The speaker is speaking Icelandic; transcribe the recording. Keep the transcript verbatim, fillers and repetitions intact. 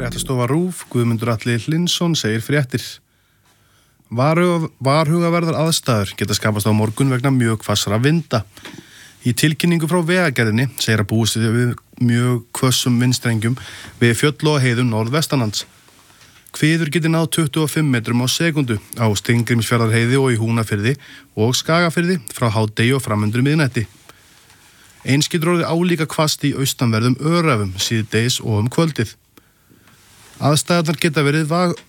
Fréttastofa RÚV, Guðmundur Atli Hlynsson segir fréttir. Varhuga, varhugaverðar aðstæður geta skapast á morgun vegna mjög hvassra vinda. Í tilkynningu frá Vegagerðinni segir að búist við mjög hvössum vindstrengjum við fjöll og heiðum norðvestanlands. Hviður geti náð tuttugu og fimm metrum á sekundu á Steingrímsfjarðarheiði og í Húnafirði og Skagafirði frá hádegi og framundir miðnætti. Eins getur orðið álíka hvasst í austanverðum Öræfum síðdegis og um kvöldið. Aðstæðurnar geta verið